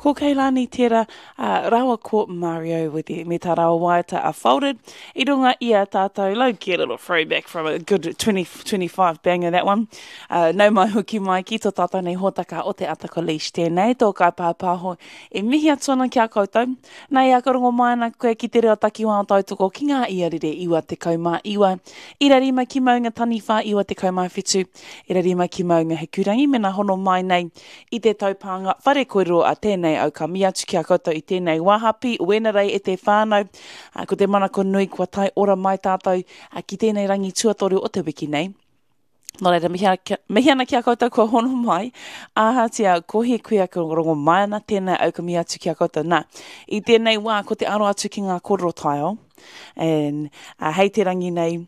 Ko Kailani tērā rawa ko Mario with the me tā rawa waiata are folded. I runga ia tātou lau ki a little throwback from a good 2025 banger that one. No mai hoki mai ki tō tātou nei hōtaka o te atako leash tēnei. Tō kai pāpāho e mihi atuana ki a koutou. Nei a karongo mai ana koe ki te reo takiwa o tautoko ki ngā ia rere iwa te kaumā iwa. Ira rima ki maunga taniwha iwa te kaumā whitu. Ira rima ki maunga he kurangi mena hono mai nei i te taupanga whare koiro a tēnei au ka mi atu ki a koutou i tēnei wāhapi, uena rei e te whānau, ko te manako nui kua tai ora mai tātou ki tēnei rangi tuatoru o te wiki nei. Nō reira, mihi ana ki a koutou kua hono mai, aha tia kohi kuia ka rongo mai ana tēnei au ka mi atu ki a koutou. Nā, i tēnei wā ko te aro atu ki ngā kororo taio, and hei te rangi nei,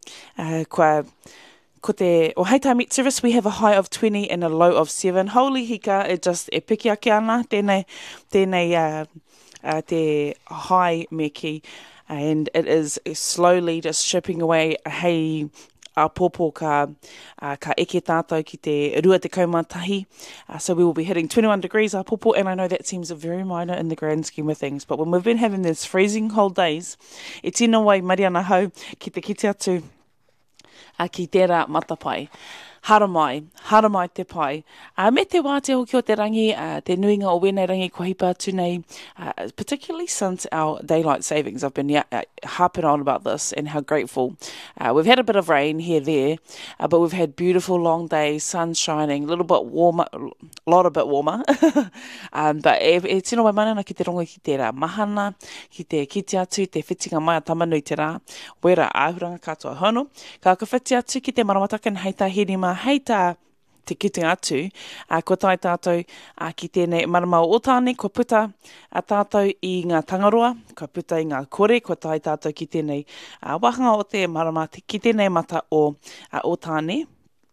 ko te, o hei meat service, we have a high of 20 and a low of 7. Holy hika, e piki ake ana, tēnei, te high me ki, and it is slowly just chipping away hei a pōpō ka eke tātou ki te rua te kaumatahi. So we will be hitting 21 degrees a pōpō, and I know that seems very minor in the grand scheme of things, but when we've been having these freezing cold days, e tino wai mariana hau ki te kite atu, ki tērā matapai. Haramai te pai. Me te wā te hoki o te rangi, te nuinga o wēnei rangi kua hipa atu nei, particularly since our daylight savings. I've been harping on about this and how grateful. We've had a bit of rain here, there, but we've had beautiful long days, sun shining, a little bit warmer, a lot a bit warmer. But e tino wai mana ki te rongo ki tērā mahana, ki te kite atu, te whitinga mai a tamanui te rā, wera āhuranga katoa hono. Ka whiti atu ki te maramataka hei tā hirima, hei tā te kite atu, ko tai tātou ki tēnei marama o tāne, ko puta a tātou i ngā tangaroa, ko puta i ngā kore, ko tai tātou ki tēnei wahanga o te marama, ki tēnei mata o tāne.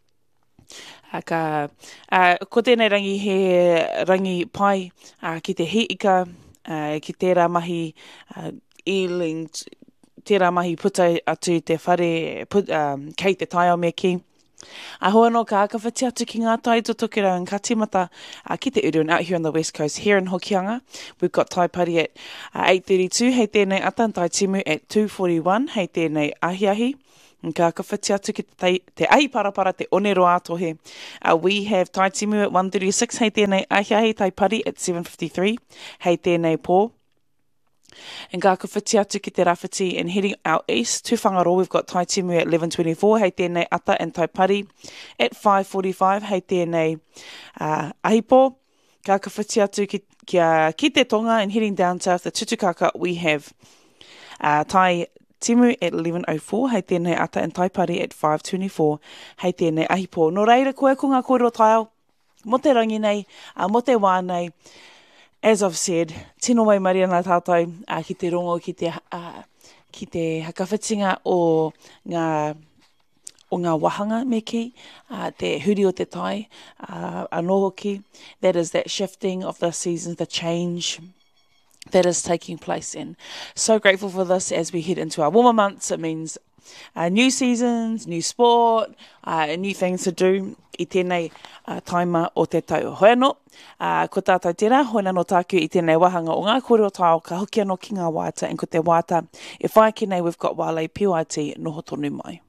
Ko tēnei rangi he rangi pai ki te hiika, ki tērā mahi ealing, tērā mahi puta atu te whare, kei te tai o me ki. Ahoa no ka whati atu ki ngā tai tutukira and ka timata ki te uru and out here on the west coast, here in Hokianga. We've got tai pari at 8:32, hei tēnei ata and tai timu at 2:41, hei tēnei ahiahi. And ka whati atu ki te ahi parapara te onero atohe. We have tai timu at 1:36, hei tēnei ahiahi, tai pari at 7:53, hei tēnei pō. And ka whiti atu ki te rawhiti and heading out east to Whangaro, we've got Tai Timu at 11:24, hei tēnei ata and Taipari at 5:45, hei tēnei ahipō. Ka whiti atu ki te Tonga and heading down south to Tutukaka, we have Tai Timu at 11:04, hei tēnei ata and Taipari at 5:24, hei tēnei ahipō. No reira koe ko ngā kōrero taio, mo te rangi nei, mo te wā nei. As I've said, tino mai mariana tātou ki te rongo, ki te hakawhitinga o ngā wahanga me ki, te huri o te tai, anō hoki. That is that shifting of the seasons, the change that is taking place. And so grateful for this as we head into our warmer months. It means new seasons, new sport, new things to do i tēnei taima o te tau. Hoi anō, ko tātou tērā, hoi anō tāku i tēnei wahanga o ngā kōrero tāo, ka hoki anō ki ngā wāta, and ko te wāta, e whai ki nei, we've got Wale PYT noho tonu mai.